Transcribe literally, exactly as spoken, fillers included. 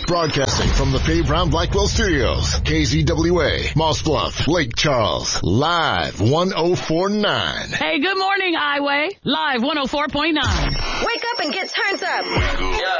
Broadcasting from the Faye Brown Blackwell Studios. K Z W A, Moss Bluff, Lake Charles. Live one oh four point nine. Hey, good morning, Highway. Live one oh four point nine. Wake up and get turned up.